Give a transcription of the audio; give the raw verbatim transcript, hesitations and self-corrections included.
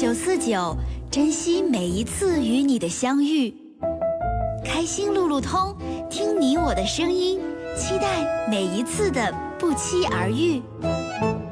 九四九，珍惜每一次与你的相遇。开心路路通，听你我的声音，期待每一次的不期而遇。